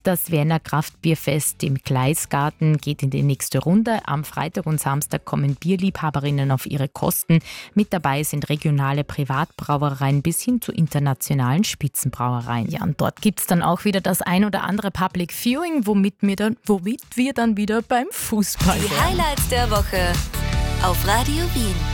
Das Wiener Kraftbierfest im Gleisgarten geht in die nächste Runde. Am Freitag und Samstag kommen Bierliebhaberinnen auf ihre Kosten. Mit dabei sind regionale Privatbrauereien bis hin zu internationalen Spitzenbrauereien. Ja, und dort gibt es dann auch wieder das ein oder andere Public Viewing, womit wir dann wieder beim Fußball Die wären. Highlights der Woche auf Radio Wien.